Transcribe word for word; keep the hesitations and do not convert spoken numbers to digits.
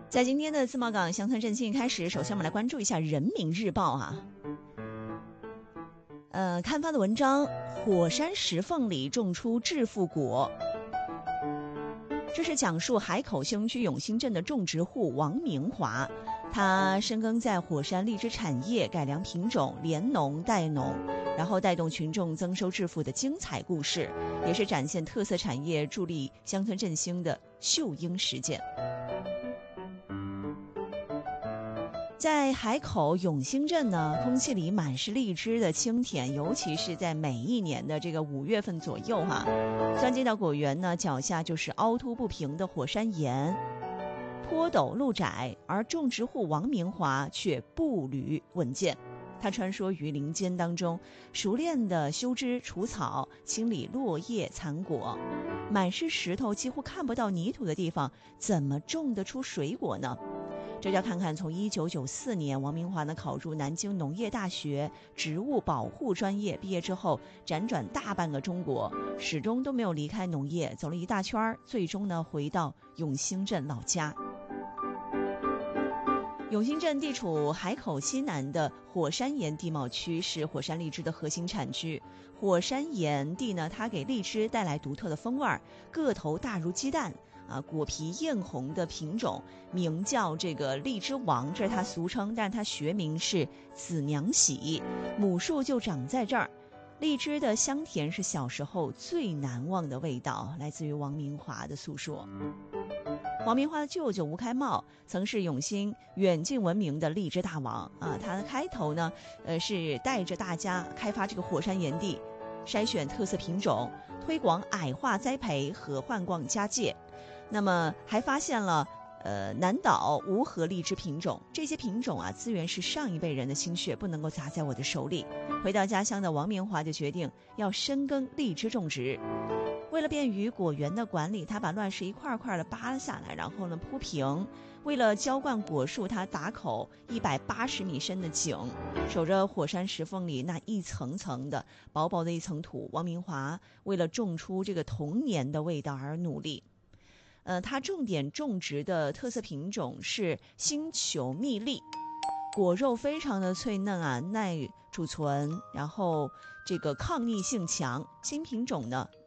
在今天的自贸港乡村振兴开始，首先我们来关注一下人民日报啊。呃，刊发的文章，火山石缝里种出致富果。这是讲述海口兴隆区永兴镇的种植户王明华，他深耕在火山荔枝产业，改良品种，联农带农，然后带动群众增收致富的精彩故事，也是展现特色产业、助力乡村振兴的秀英实践。在海口永兴镇呢，空气里满是荔枝的清甜，尤其是在每一年的这个五月份左右哈、啊，钻进到果园呢，脚下就是凹凸不平的火山岩，坡陡路窄，而种植户王明华却步履稳健。他穿梭于林间当中，熟练地修枝除草，清理落叶残果。满是石头，几乎看不到泥土的地方，怎么种得出水果呢？这要看看从一九九四年王明华呢考入南京农业大学植物保护专业，毕业之后辗转大半个中国，始终都没有离开农业，走了一大圈，最终呢回到永兴镇老家。永兴镇地处海口西南的火山岩地貌区，是火山荔枝的核心产区。火山岩地呢，它给荔枝带来独特的风味，个头大如鸡蛋啊，果皮艳红的品种名叫这个荔枝王，这是它俗称，但是它学名是子娘喜，母树就长在这儿。荔枝的香甜是小时候最难忘的味道，来自于王明华的诉说。王明华的舅舅吴开茂曾是永兴远近闻名的荔枝大王啊，他的开头呢，呃，是带着大家开发这个火山岩地，筛选特色品种，推广矮化栽培和换冠家界。那么还发现了呃南岛无核荔枝品种，这些品种啊，资源是上一辈人的心血，不能够砸在我的手里。回到家乡的王明华就决定要深耕荔枝种植。为了便于果园的管理，他把乱石一块块的扒了下来，然后呢铺平。为了浇灌果树，他打口一百八十米深的井，守着火山石缝里那一层层的薄薄的一层土。王明华为了种出这个童年的味道而努力。呃，他重点种植的特色品种是星球蜜栗，果肉非常的脆嫩啊，耐储存，然后这个抗逆性强。新品种呢